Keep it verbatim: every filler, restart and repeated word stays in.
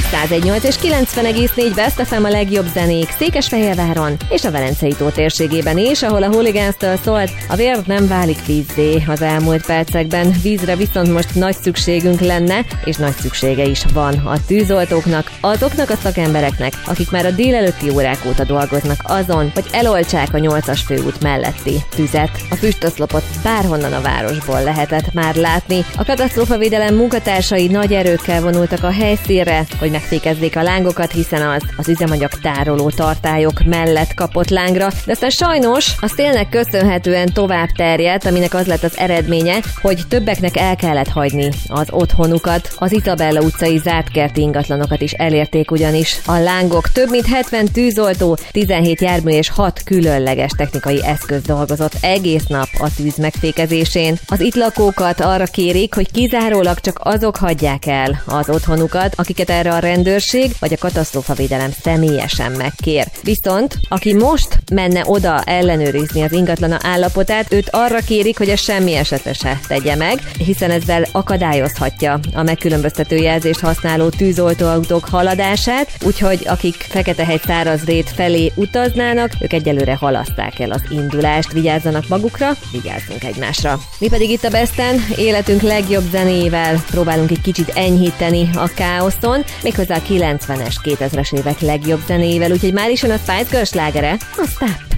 száz egy nyolc és kilencven egész négy Best ef em a legjobb zenék Székesfehérváron és a Velencei tó térségében is, ahol a Hooligans-től szólt: a vér nem válik vízzé az elmúlt percekben, vízre viszont most nagy szükségünk lenne, és nagy szüksége is van a tűzoltóknak, azoknak a szakembereknek, akik már a délelőtti órák óta dolgoznak azon, hogy eloltsák a nyolcas főút melletti tüzet. A füstoszlopot bárhonnan a városból lehetett már látni. A katasztrófavédelem munkatársai nagy erőkkel vonultak a helyszínre, hogy megfékezzék a lángokat, hiszen az az üzemanyag tároló tartályok mellett kapott lángra, de aztán sajnos a szélnek köszönhetően tovább terjedt, aminek az lett az eredménye, hogy többeknek el kellett hagyni az otthonukat. Az Izabella utcai zártkerti ingatlanokat is elérték ugyanis a lángok. Több mint hetven tűzoltó, tizenhét jármű és hat különleges technikai eszköz dolgozott egész nap a tűz megfékezésén. Az itt lakókat arra kérik, hogy kizárólag csak azok hagyják el az otthonukat, akiket erre a rendőrség vagy a katasztrófavédelem személyesen megkér. Viszont aki most menne oda ellenőrizni az ingatlana állapotát, őt arra kérik, hogy ezt semmi esetre se tegye meg, hiszen ezzel akadályozhatja a megkülönböztető jelzést használó tűzoltóautók haladását, úgyhogy akik Feketehegy Szárazrét felé utaznának, ők egyelőre halasszák el az indulást, vigyázzanak magukra, vigyázzunk egymásra. Mi pedig itt a Besten életünk legjobb zenéjével próbálunk egy kicsit enyhíteni a káoszon, méghozzá a kilencvenes, kétezres évek legjobb zenéjével, úgyhogy már is jön a Spice Girls slágere, a Stop!